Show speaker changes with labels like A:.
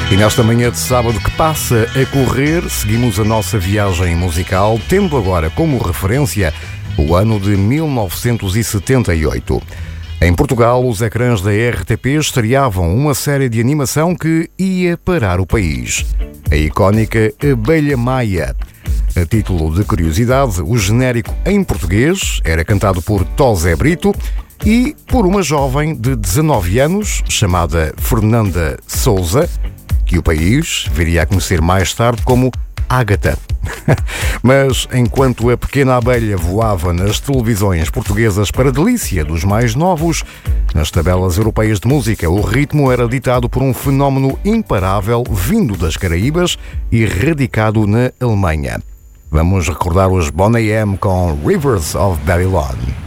A: E nesta manhã de sábado que passa a correr, seguimos a nossa viagem musical, tendo agora como referência o ano de 1978. Em Portugal, os ecrãs da RTP estreavam uma série de animação que ia parar o país. A icónica Abelha Maia. A título de curiosidade, o genérico em português era cantado por Tosé Brito e por uma jovem de 19 anos, chamada Fernanda Souza, que o país viria a conhecer mais tarde como Ágata. Mas enquanto a pequena abelha voava nas televisões portuguesas para delícia dos mais novos, nas tabelas europeias de música o ritmo era ditado por um fenómeno imparável vindo das Caraíbas e radicado na Alemanha. Vamos recordar os Boney M com Rivers of Babylon.